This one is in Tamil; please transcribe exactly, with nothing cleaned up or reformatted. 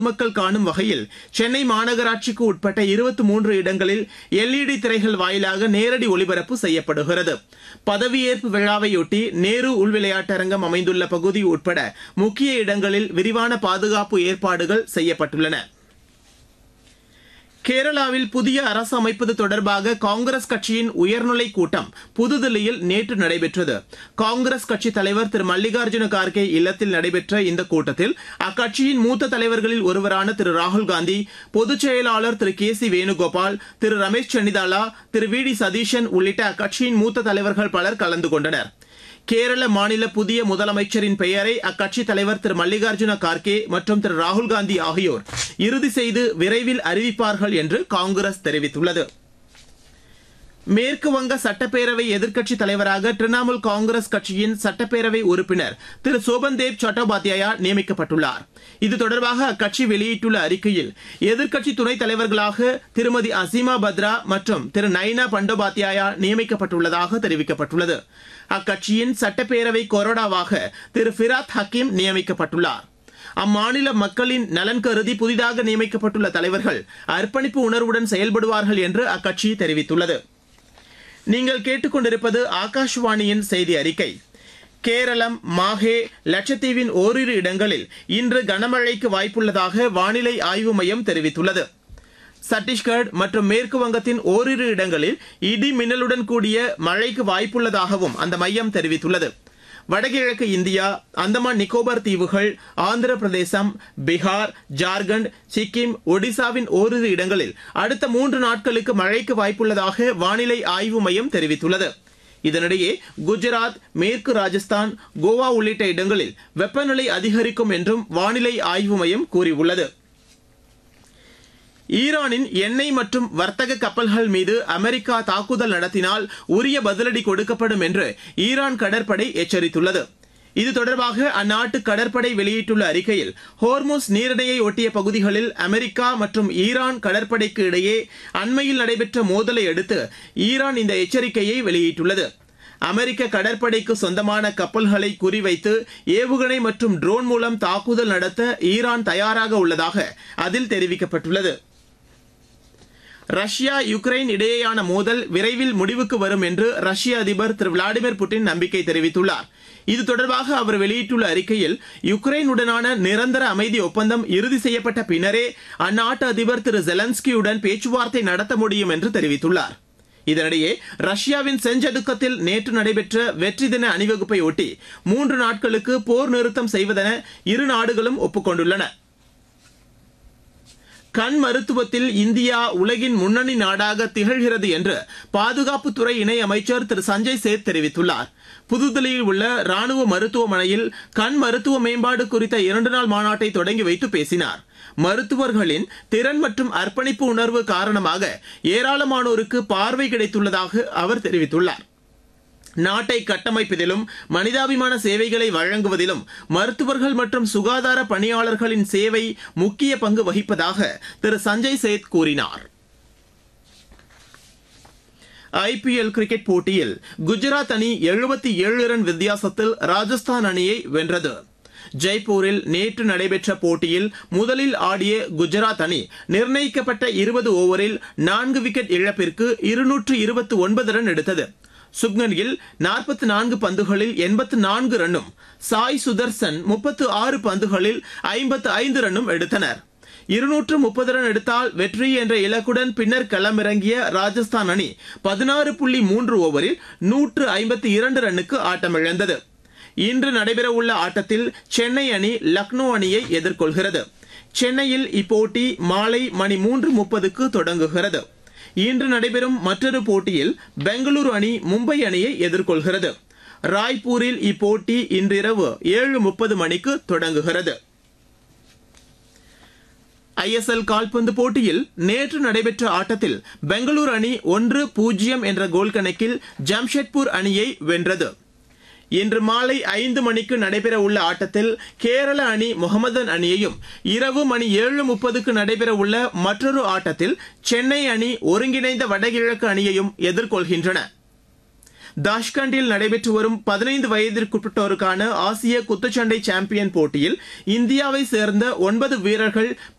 மக்கள் காணும் வகையில் சென்னை மாநகராட்சிக்கு உட்பட்ட இருபத்தி மூன்று இடங்களில் எல்இடி திரைகள் வாயிலாக நேரடி ஒளிபரப்பு செய்யப்படுகிறது. பதவியேற்பு விழாவையொட்டி நேரு உள்விளையாட்டரங்கம் அமைந்துள்ள பகுதி உட்பட முக்கிய இடங்களில் விரிவான பாதுகாப்பு ஏற்பாடுகள் செய்யப்பட்டுள்ளன. கேரளாவில் புதிய அரசு அமைப்பது தொடர்பாக காங்கிரஸ் கட்சியின் உயர்நிலை கூட்டம் புதுதில்லியில் நேற்று நடைபெற்றது. காங்கிரஸ் கட்சித் தலைவர் திரு மல்லிகார்ஜுன கார்கே இல்லத்தில் நடைபெற்ற இந்த கூட்டத்தில் அக்கட்சியின் மூத்த தலைவர்களில் ஒருவரான திரு ராகுல்காந்தி, பொதுச் செயலாளர் திரு K C Venugopal, Thiru Ramesh Chennithala, Thiru we D Satheesan உள்ளிட்ட அக்கட்சியின் மூத்த தலைவர்கள் பலர் கலந்து கொண்டனர். கேரள மாநில புதிய முதலமைச்சரின் பெயரை அக்கட்சித் தலைவர் திரு மல்லிகார்ஜுன கார்கே மற்றும் திரு ராகுல்காந்தி ஆகியோர் இறுதி செய்து விரைவில் அறிவிப்பார்கள் என்று காங்கிரஸ் தெரிவித்துள்ளது. மேற்கு வங்க சட்டப்பேரவை எதிர்க்கட்சித் தலைவராக திரிணாமுல் காங்கிரஸ் கட்சியின் சட்டப்பேரவை உறுப்பினர் திரு சோபன்தேவ் சட்டோபாத்யாயா நியமிக்கப்பட்டுள்ளார். இது தொடர்பாக அக்கட்சி வெளியிட்டுள்ள அறிக்கையில் எதிர்க்கட்சி துணைத் தலைவர்களாக திருமதி அசீமா பத்ரா மற்றும் திரு நைனா பண்டோபாத்யாயா நியமிக்கப்பட்டுள்ளதாக தெரிவிக்கப்பட்டுள்ளது. அக்கட்சியின் சட்டப்பேரவை கொறடாவாக திரு ஃபிராத் ஹக்கீம் நியமிக்கப்பட்டுள்ளார். அம்மாநில மக்களின் நலன் கருதி புதிதாக நியமிக்கப்பட்டுள்ள தலைவர்கள் அர்ப்பணிப்பு உணர்வுடன் செயல்படுவார்கள் என்று அக்கட்சி தெரிவித்துள்ளது. நீங்கள் கேட்டுக்கொண்டிருப்பது ஆகாஷ்வாணியின் செய்தி அறிக்கை. கேரளம், மாஹே, லட்சத்தீவின் ஓரிரு இடங்களில் இன்று கனமழைக்கு வாய்ப்புள்ளதாக வானிலை ஆய்வு மையம் தெரிவித்துள்ளது. சத்தீஸ்கர் மற்றும் மேற்கு வங்கத்தின் ஓரிரு இடங்களில் இடி மின்னலுடன் கூடிய மழைக்கு வாய்ப்புள்ளதாகவும் அந்த மையம் தெரிவித்துள்ளது. வடகிழக்கு இந்தியா, அந்தமான் நிக்கோபார் தீவுகள், ஆந்திர பிரதேசம், பீகார், ஜார்க்கண்ட், சிக்கிம், ஒடிசாவின் ஓரிரு இடங்களில் அடுத்த மூன்று நாட்களுக்கு மழைக்கு வாய்ப்புள்ளதாக வானிலை ஆய்வு மையம் தெரிவித்துள்ளது. இதனிடையே குஜராத், மேற்கு ராஜஸ்தான், கோவா உள்ளிட்ட இடங்களில் வெப்பநிலை அதிகரிக்கும் என்றும் வானிலை ஆய்வு மையம் கூறியுள்ளது. ஈரானின் எண்ணெய் மற்றும் வர்த்தக கப்பல்கள் மீது அமெரிக்கா தாக்குதல் நடத்தினால் உரிய பதிலடி கொடுக்கப்படும் என்று ஈரான் கடற்படை எச்சரித்துள்ளது. இது தொடர்பாக அந்நாட்டு கடற்படை வெளியிட்டுள்ள அறிக்கையில், ஹோர்முஸ் நீரிணையை ஒட்டிய பகுதிகளில் அமெரிக்கா மற்றும் ஈரான் கடற்படைக்கு இடையே அண்மையில் நடைபெற்ற மோதலை அடுத்து ஈரான் இந்த எச்சரிக்கையை வெளியிட்டுள்ளது. அமெரிக்க கடற்படைக்கு சொந்தமான கப்பல்களை குறிவைத்து ஏவுகணை மற்றும் ட்ரோன் மூலம் தாக்குதல் நடத்த ஈரான் தயாராக உள்ளதாக அதில் தெரிவிக்கப்பட்டுள்ளது. ரஷ்யா, யுக்ரைன் இடையேயான மோதல் விரைவில் முடிவுக்கு வரும் என்று ரஷ்ய அதிபர் திரு விளாடிமிர் புட்டின் நம்பிக்கை தெரிவித்துள்ளார். இது தொடர்பாக அவர் வெளியிட்டுள்ள அறிக்கையில், யுக்ரைனுடனான நிரந்தர அமைதி ஒப்பந்தம் இறுதி செய்யப்பட்ட பின்னரே அந்நாட்டு அதிபர் திரு ஜெலன்ஸ்கியுடன் பேச்சுவார்த்தை நடத்த முடியும் என்று தெரிவித்துள்ளார். இதனிடையே ரஷ்யாவின் செஞ்சதுக்கத்தில் நேற்று நடைபெற்ற வெற்றி தின அணிவகுப்பை ஒட்டி மூன்று நாட்களுக்கு போர் நிறுத்தம் செய்வதென இரு நாடுகளும் ஒப்புக்கொண்டுள்ளன. கண் மருத்துவத்தில் இந்தியா உலகின் முன்னணி நாடாக திகழ்கிறது என்று பாதுகாப்புத்துறை இணை அமைச்சர் திரு சஞ்சய் சேத் தெரிவித்துள்ளார். புதுதில்லியில் உள்ள ராணுவ மருத்துவமனையில் கண் மருத்துவ மேம்பாடு குறித்த இரண்டு நாள் மாநாட்டை தொடங்கி வைத்து பேசினார். மருத்துவர்களின் திறன் மற்றும் அர்ப்பணிப்பு உணர்வு காரணமாக ஏராளமானோருக்கு பார்வை கிடைத்துள்ளதாக அவர் தெரிவித்துள்ளார். நாட்டை கட்டமைப்பதிலும் மனிதாபிமான சேவைகளை வழங்குவதிலும் மருத்துவர்கள் மற்றும் சுகாதார பணியாளர்களின் சேவை முக்கிய பங்கு வகிப்பதாக திரு சஞ்சய் சேத் கூறினார். ஐ பி எல் கிரிக்கெட் போட்டியில் குஜராத் அணி எழுபத்தி ஏழு ரன் வித்தியாசத்தில் ராஜஸ்தான் அணியை வென்றது. ஜெய்ப்பூரில் நேற்று நடைபெற்ற போட்டியில் முதலில் ஆடிய குஜராத் அணி நிர்ணயிக்கப்பட்ட இருபது ஓவரில் நான்கு விக்கெட் இழப்பிற்கு இருநூற்று இருபத்தி ஒன்பது ரன் எடுத்தது. சுப்மன் கில் நாற்பத்தி நான்கு பந்துகளில் எண்பத்தி நான்கு ரன்னும், சாய் சுதர்சன் முப்பத்தி ஆறு பந்துகளில் ஐம்பத்தி ஐந்து ரன்னும் எடுத்தனர். இருநூற்று முப்பது ரன் எடுத்தால் வெற்றி என்ற இலக்குடன் பின்னர் களமிறங்கிய ராஜஸ்தான் அணி பதினாறு புள்ளி மூன்று ஓவரில் நூற்று ஐம்பத்தி இரண்டு ரன்னுக்கு ஆட்டமிழந்தது. இன்று நடைபெறவுள்ள ஆட்டத்தில் சென்னை அணி லக்னோ அணியை எதிர்கொள்கிறது. சென்னையில் இப்போட்டி மாலை மணி மூன்று முப்பதுக்கு தொடங்குகிறது. இன்று நடைபெறும் மற்றொரு போட்டியில் பெங்களூரு அணி மும்பை அணியை எதிர்கொள்கிறது. ராய்ப்பூரில் இப்போட்டி இன்றிரவு ஏழு முப்பது மணிக்கு தொடங்குகிறது. ஐ எஸ் எல் கால்பந்து போட்டியில் நேற்று நடைபெற்ற ஆட்டத்தில் பெங்களூரு அணி ஒன்று பூஜ்ஜியம் என்ற கோல் கணக்கில் ஜம்ஷெட்பூர் அணியை வென்றது. இன்று மாலை ஐந்து மணிக்கு நடைபெற உள்ள ஆட்டத்தில் கேரள அணி முகமதன் அணியையும், இரவு மணி ஏழு முப்பதுக்கு நடைபெற உள்ள மற்றொரு ஆட்டத்தில் சென்னை அணி ஒருங்கிணைந்த வடகிழக்கு அணியையும் எதிர்கொள்கின்றன. தாஷ்கண்டில் நடைபெற்று வரும் பதினைந்து வயதிற்குட்பட்டோருக்கான ஆசிய குத்துச்சண்டை சாம்பியன் போட்டியில் இந்தியாவை சேர்ந்த ஒன்பது வீரர்கள்